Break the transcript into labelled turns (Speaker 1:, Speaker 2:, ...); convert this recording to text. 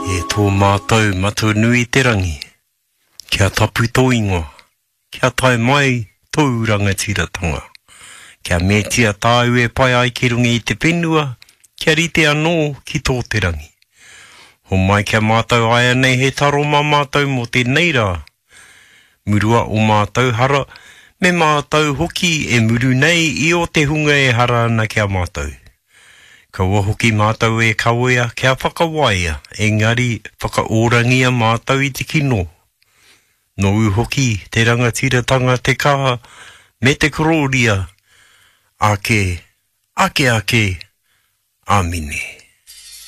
Speaker 1: E tō mātou matu nui te rangi, kia tapu tō ingoa, kia tae mai tō rangatiratanga, kia metia tāu e pai ai ki rungi i te whenua, kia rite anō ki tō te rangi. Ho mai kia mātou aia nei he taro mā mātou mo te neira. Murua o mātou hara, me mātou hoki e muru nei I o te hunga e hara ana kia mātou. Kaua hoki mātou e kawea kia whakawaia, engari whakaorangia mātou I te kino. No hoki te rangatiratanga te kaha, me te kororia, ake, amine.